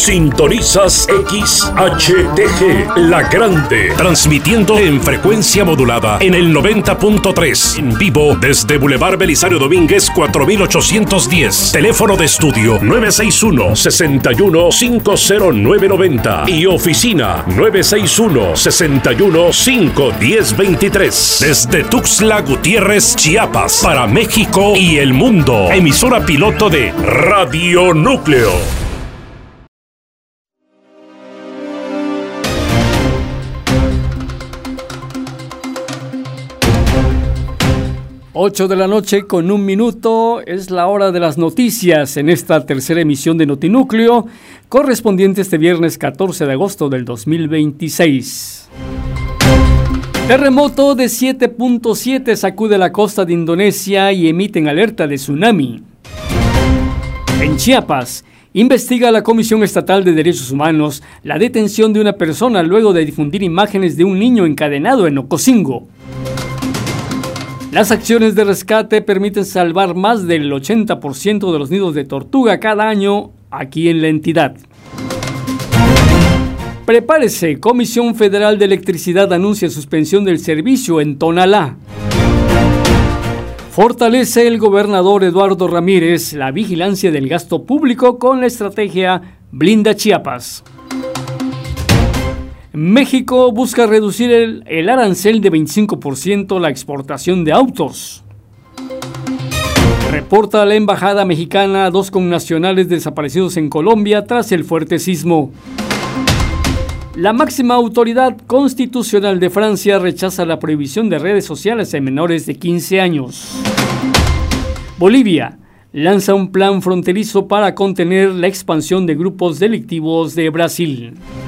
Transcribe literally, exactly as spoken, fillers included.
Sintonizas X H T G, La Grande, transmitiendo en frecuencia modulada en el noventa punto tres, en vivo desde Boulevard Belisario Domínguez cuatro mil ochocientos diez. Teléfono de estudio nueve seis uno, seis uno, cinco cero nueve nueve cero y oficina nueve seis uno, seis uno, cinco uno cero dos tres. Desde Tuxtla Gutiérrez, Chiapas, para México y el mundo. Emisora piloto de Radio Núcleo. ocho de la noche con un minuto, es la hora de las noticias en esta tercera emisión de Notinúcleo, correspondiente este viernes catorce de agosto del dos mil veintiséis. Terremoto de siete punto siete sacude la costa de Indonesia y emiten alerta de tsunami. En Chiapas, investiga la Comisión Estatal de Derechos Humanos la detención de una persona luego de difundir imágenes de un niño encadenado en Ocosingo. Las acciones de rescate permiten salvar más del ochenta por ciento de los nidos de tortuga cada año aquí en la entidad. Prepárese, Comisión Federal de Electricidad anuncia suspensión del servicio en Tonalá. Fortalece el gobernador Eduardo Ramírez la vigilancia del gasto público con la estrategia Blinda Chiapas. México busca reducir el, el arancel de veinticinco por ciento la exportación de autos. Reporta la embajada mexicana a dos connacionales desaparecidos en Colombia tras el fuerte sismo. La máxima autoridad constitucional de Francia rechaza la prohibición de redes sociales en menores de quince años. Bolivia lanza un plan fronterizo para contener la expansión de grupos delictivos de Brasil.